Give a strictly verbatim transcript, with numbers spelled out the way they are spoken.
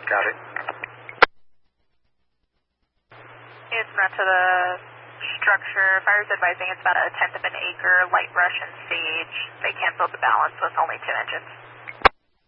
Got it. It's not to the structure. Fire's advising it's about a tenth of an acre, light brush and sage. They can't build the balance with only two engines.